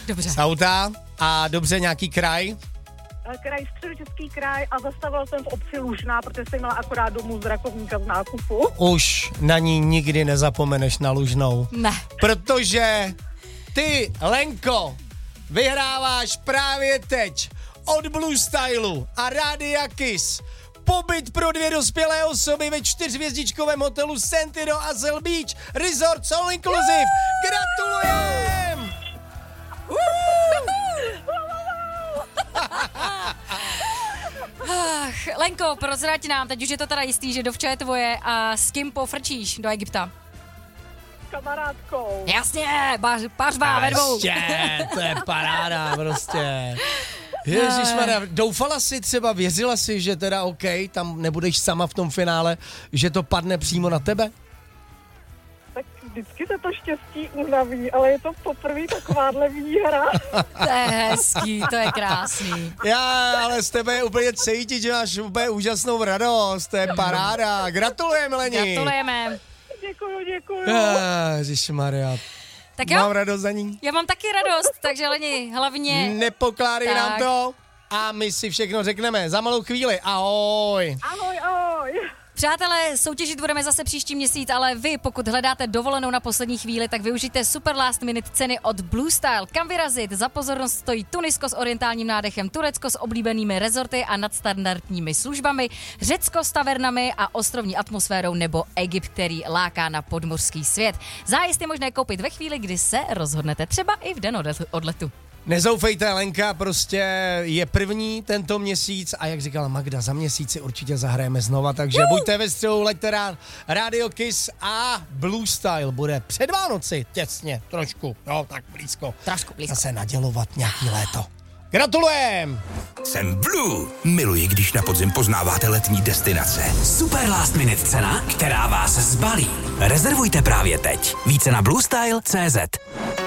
Dobře. Z auta a dobře nějaký kraj? Kraj, Středočeský kraj a zastavila jsem v obci Lužná, protože jsem měla akorát domů z Rakovníka z nákupu. Už na ní nikdy nezapomeneš na Lužnou. Ne. Protože ty, Lenko, vyhráváš právě teď od Blue Stylu a Rádia Kiss pobyt pro 2 dospělé osoby ve 4hvězdičkovém hotelu Sentido Azul Beach Resort All Inclusive. Gratulujem! Lenko, prozrať nám, teď už je to teda jistý, že dovča je tvoje a s kým pofrčíš do Egypta? Kamarádkou. Jasně, pařba ve dvou. Ještě, to je paráda prostě. Ježišmarja, doufala si třeba, věřila si, že teda OK, tam nebudeš sama v tom finále, že to padne přímo na tebe? Tak vždycky se to štěstí unaví, ale je to poprvé takováhle výhra. To je hezký, to je krásný. Ale z tebe je úplně cítit, že máš úplně úžasnou radost, to je paráda. Gratulujeme, Leni. Gratulujeme. Děkuju. Ježišmarja. Tak jo, Mám radost za ní. já mám taky radost, takže Leni, hlavně... Nepokládej Tak. nám to a my si všechno řekneme za malou chvíli. Ahoj. Ahoj. Přátelé, soutěžit budeme zase příští měsíc, ale vy, pokud hledáte dovolenou na poslední chvíli, tak využijte super last minute ceny od Blue Style. Kam vyrazit? Za pozornost stojí Tunisko s orientálním nádechem, Turecko s oblíbenými rezorty a nadstandardními službami, Řecko s tavernami a ostrovní atmosférou nebo Egypt, který láká na podmořský svět. Zájezd je možné koupit ve chvíli, kdy se rozhodnete, třeba i v den odletu. Nezoufejte, Lenka prostě je první tento měsíc a jak říkala Magda, za měsíc si určitě zahrajeme znova, takže buďte ve střehu, leďte Radio Kiss a Blue Style bude před Vánoci, těsně, trošku, tak blízko. Trošku blízko. Zase nadělovat nějaký léto. Gratulujem! Jsem Blue. Miluji, když na podzim poznáváte letní destinace. Super last minute cena, která vás zbalí. Rezervujte právě teď. Více na bluestyle.cz.